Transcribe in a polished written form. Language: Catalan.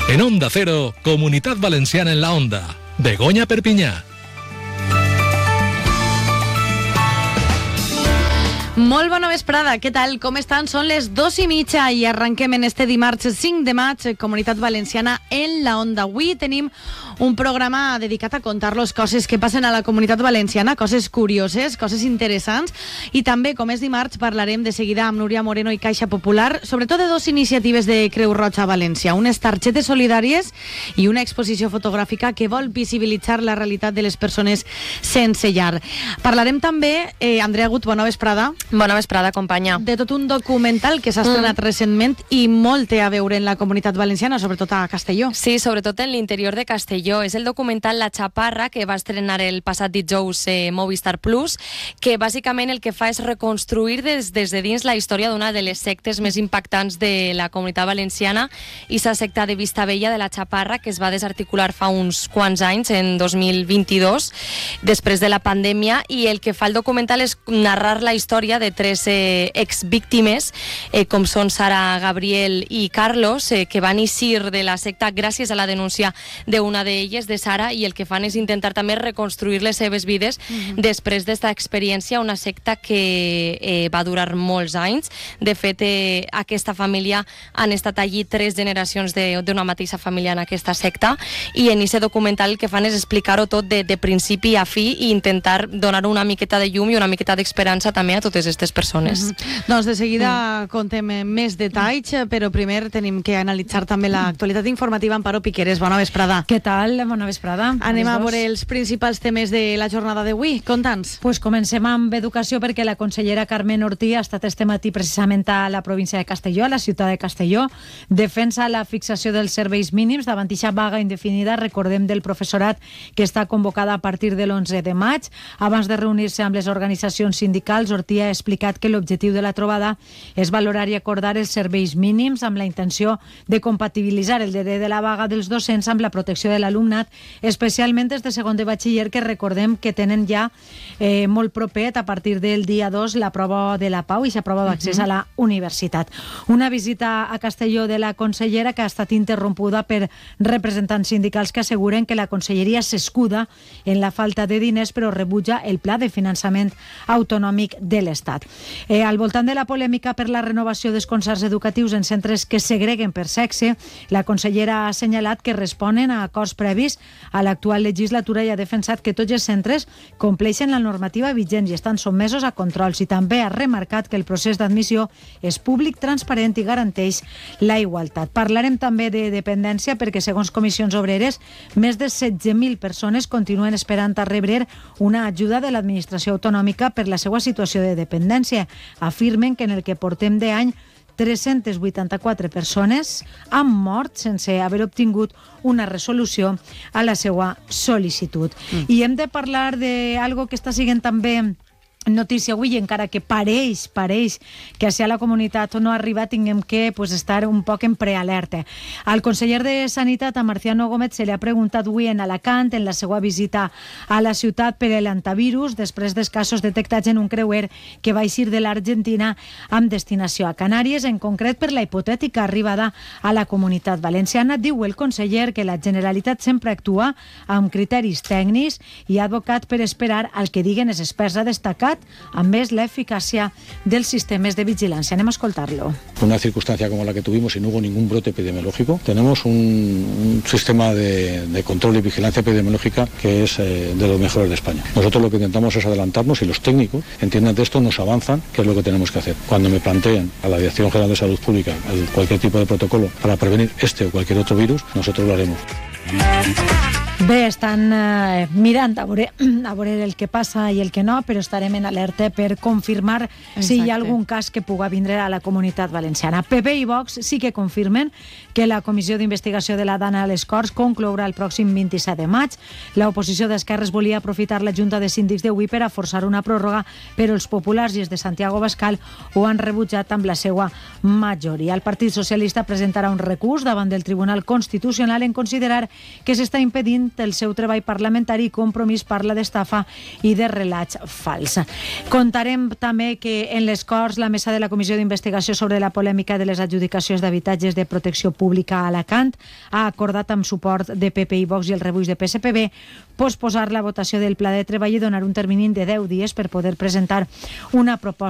En Onda Cero, Comunitat Valenciana en la Onda. Begoña Perpinyà. Molt bona vesprada, què tal? Com estan? Són les 2:30 i arrenquem en este dimarts 5 de maig, Comunitat Valenciana en la Onda. Avui tenim un programa dedicat a contar-los coses que passen a la Comunitat Valenciana, coses curioses, coses interessants, i també, com és dimarts, parlarem de seguida amb Núria Moreno i Caixa Popular, sobretot de 2 iniciatives de Creu Roja a València, unes targetes solidàries i una exposició fotogràfica que vol visibilitzar la realitat de les persones sense llar. Parlarem també, Andrea Gut, bona vesprada. Bona vesprada, companya. De tot un documental que s'ha estrenat recentment i molt té a veure en la Comunitat Valenciana, sobretot a Castelló. Sí, sobretot en l'interior de Castelló. És el documental La Chaparra, que va estrenar el passat dijous Movistar Plus, que bàsicament el que fa és reconstruir des de dins la història d'una de les sectes més impactants de la Comunitat Valenciana, i la secta de Vistabella de la Chaparra, que es va desarticular fa uns quants anys, en 2022, després de la pandèmia, i el que fa el documental és narrar la història de 3 exvíctimes, com són Sara, Gabriel i Carlos, que van eixir de la secta gràcies a la denúncia d'una d'elles, de Sara, i el que fan és intentar també reconstruir les seves vides després d'esta experiència, una secta que va durar molts anys. De fet, aquesta família han estat allí 3 generacions d'una mateixa família en aquesta secta, i en aquest documental el que fan és explicar-ho tot de principi a fi i intentar donar una miqueta de llum i una miqueta d'esperança també a totes aquestes persones. Doncs de seguida contem més detalls, però primer tenim que analitzar també l'actualitat informativa. Amparo Piqueres, bona vesprada. Què tal? Bona vesprada. Anem a veure els principals temes de la jornada d'avui. Conta'ns. Pues comencem amb educació, perquè la consellera Carmen Ortí ha estat este matí precisament a la província de Castelló, a la ciutat de Castelló. Defensa la fixació dels serveis mínims davant eixa vaga indefinida, recordem, del professorat, que està convocada a partir de l'11 de maig. Abans de reunir-se amb les organitzacions sindicals, Ortí ha explicat que l'objectiu de la trobada és valorar i acordar els serveis mínims amb la intenció de compatibilitzar el dret de la vaga dels docents amb la protecció de l'alumnat, especialment des de segon de batxiller, que recordem que tenen ja molt propet, a partir del dia 2, la prova de la Pau i la prova d'accés a la universitat. Una visita a Castelló de la consellera que ha estat interrompuda per representants sindicals que asseguren que la conselleria s'escuda en la falta de diners, però rebutja el pla de finançament autonòmic de l'Estat. Al voltant de la polèmica per la renovació dels concerts educatius en centres que segreguen per sexe, la consellera ha assenyalat que responen a acords previs a l'actual legislatura i ha defensat que tots els centres compleixen la normativa vigent i estan sotmesos a controls, i també ha remarcat que el procés d'admissió és públic, transparent i garanteix la igualtat. Parlarem també de dependència, perquè segons comissions obreres, més de 16.000 persones continuen esperant a rebre una ajuda de l'administració autonòmica per la seva situació de dependència. Afirmen que en el que portem d'any 384 persones han mort sense haver obtingut una resolució a la seva sol·licitud. I hem de parlar d'algo que està sent també notícia avui, encara que pareix que si a la comunitat no arriba tinguem que estar un poc en prealerta. Al conseller de Sanitat, a Marciano Gómez, se li ha preguntat avui en Alacant, en la seva visita a la ciutat, per l'antivirus, després dels casos detectats en un creuer que va eixir de l'Argentina amb destinació a Canàries, en concret per la hipotètica arribada a la comunitat valenciana. Diu el conseller que la Generalitat sempre actua amb criteris tècnics i ha advocat per esperar al que diguen els experts. Ha destacat a més la eficàcia dels sistemes de vigilància. Anem a escoltar-lo. Una circunstancia como la que tuvimos y no hubo ningún brote epidemiológico, tenemos un sistema de control y vigilancia epidemiológica que es de los mejores de España. Nosotros lo que intentamos es adelantarnos y los técnicos entiendan de esto, nos avanzan, qué es lo que tenemos que hacer. Cuando me planteen a la Dirección General de Salud Pública cualquier tipo de protocolo para prevenir este o cualquier otro virus, nosotros lo haremos. Bé, estan mirant a veure el que passa i el que no, però estarem en alerta per confirmar si hi ha algun cas que pugui vindre a la comunitat valenciana. PP i Vox sí que confirmen que la comissió d'investigació de la Dana a les Corts conclourà el pròxim 27 de maig. L'oposició d'Esquerres volia aprofitar la Junta de Síndics d'avui per a forçar una pròrroga, però els populars i els de Santiago Bascal ho han rebutjat amb la seva majoria. El Partit Socialista presentarà un recurs davant del Tribunal Constitucional en considerar que s'està impedint agraïm el seu treball parlamentari i Compromís parla d'estafa i de relats fals. Contarem també que en les Corts la mesa de la Comissió d'Investigació sobre la polèmica de les adjudicacions d'habitatges de protecció pública a Alacant ha acordat amb suport de PP i Vox i el rebuig de PSPB posposar la votació del pla de treball i donar un termini de 10 dies per poder presentar una proposta